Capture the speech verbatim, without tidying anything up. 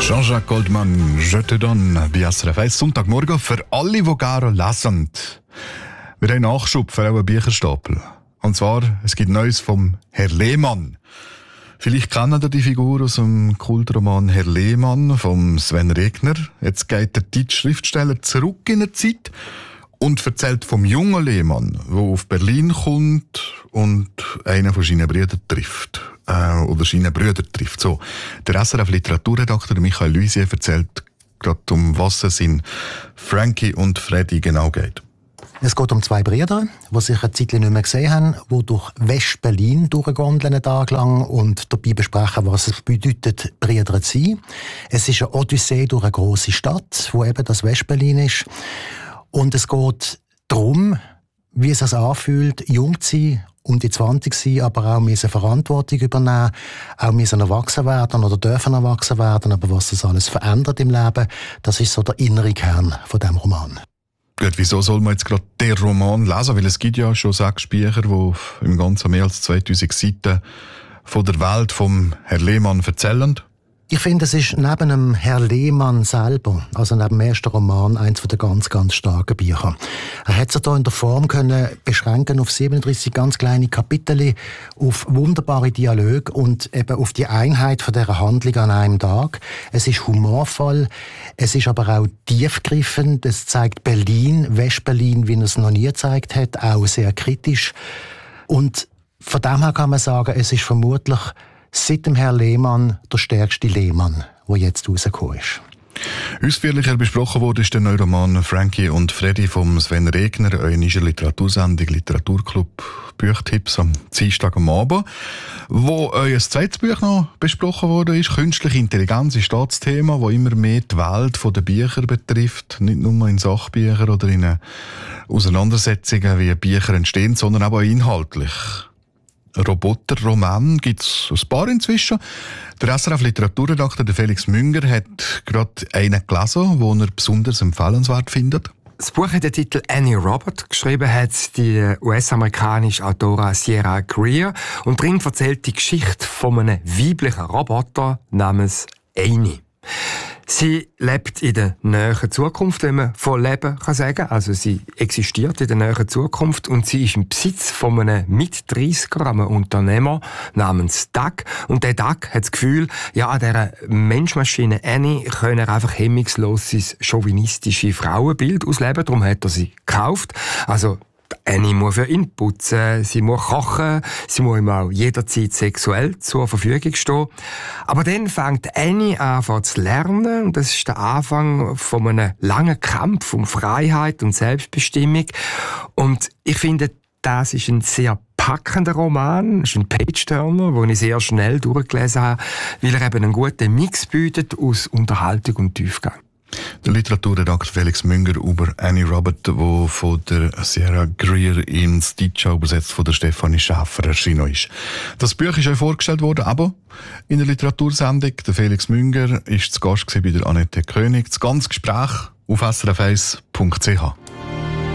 Jean-Jacques Goldman, «Je te donne» bei S R F eins. Sonntagmorgen für alle, die gerne lesen. Wir haben Nachschub für einen Bücherstapel. Und zwar, es gibt Neues vom Herr Lehmann. Vielleicht kennen ihr die Figur aus dem Kultroman Herr Lehmann von Sven Regner. Jetzt geht der deutsche Schriftsteller zurück in die Zeit und erzählt vom jungen Lehmann, der auf Berlin kommt und einen von seinen Brüdern trifft. Äh, oder seinen Brüder trifft. So. Der S R F-Literaturredakteur Michael Luisier erzählt gerade, um was es in Frankie und Freddy genau geht. Es geht um zwei Brüder, die sich eine Zeit nicht mehr gesehen haben, die durch West-Berlin durchgondeln einen Tag lang und dabei besprechen, was es bedeutet, Brüder zu sein. Es ist eine Odyssee durch eine grosse Stadt, wo eben das West-Berlin ist. Und es geht darum, wie es sich anfühlt, jung zu sein, um die zwanzig zu sein, aber auch müssen Verantwortung übernehmen, auch müssen erwachsen werden oder dürfen erwachsen werden, aber was das alles verändert im Leben, das ist so der innere Kern von diesem Roman. Gut, wieso soll man jetzt gerade den Roman lesen? Weil es gibt ja schon sechs Bücher, die im Ganzen mehr als zweitausend Seiten von der Welt vom Herr Lehmann erzählen. Ich finde, es ist neben dem Herr Lehmann selber, also neben dem ersten Roman, eins der ganz, ganz starken Bücher. Er hat sich da in der Form können beschränken auf siebenunddreissig ganz kleine Kapitel, auf wunderbare Dialoge und eben auf die Einheit von dieser Handlung an einem Tag. Es ist humorvoll, es ist aber auch tiefgreifend. Es zeigt Berlin, West-Berlin, wie er es noch nie gezeigt hat, auch sehr kritisch. Und von dem her kann man sagen, es ist vermutlich seit dem Herrn Lehmann der stärkste Lehmann, der jetzt rausgekommen ist. Ausführlicher besprochen wurde ist der neue Roman Frankie und Freddy vom Sven Regner, eure Literatursendung Literaturclub Büchtipps am Dienstag am Abend, wo euer zweites Buch noch besprochen wurde ist. Künstliche Intelligenz ist das Thema, das immer mehr die Welt der Bücher betrifft, nicht nur in Sachbüchern oder in Auseinandersetzungen, wie Bücher entstehen, sondern auch inhaltlich. Roboterroman gibt es ein paar inzwischen. Der S R F-Literaturredakteur Felix Münger hat gerade einen gelesen, den er besonders empfehlenswert findet. Das Buch hat den Titel Annie Robert. Geschrieben hat die U S-amerikanische Autorin Sierra Greer und drin erzählt die Geschichte von einem weiblichen Roboter namens Annie. Sie lebt in der näheren Zukunft, wenn man von Leben kann sagen. Also sie existiert in der näheren Zukunft und sie ist im Besitz von einem Mit-dreißiger, einem Unternehmer namens Doug. Und der Doug hat das Gefühl, ja, an dieser Menschmaschine Annie können er einfach hemmungslos sein chauvinistische Frauenbild ausleben. Darum hat er sie gekauft. Also Annie muss für ihn putzen, sie muss kochen, sie muss ihm auch jederzeit sexuell zur Verfügung stehen. Aber dann fängt Annie an zu lernen und das ist der Anfang von einem langen Kampf um Freiheit und Selbstbestimmung. Und ich finde, das ist ein sehr packender Roman, ist ein Page-Turner, den ich sehr schnell durchgelesen habe, weil er eben einen guten Mix bietet aus Unterhaltung und Tiefgang. Der Literaturredakteur Felix Münger über Annie Robert, die von der Sierra Greer ins Deutsche übersetzt von der Stefanie Schäfer erschienen ist. Das Buch ist euch vorgestellt worden, aber in der Literatursendung. Der Felix Münger war zu Gast bei der Annette König. Das ganze Gespräch auf s r f eins punkt c h.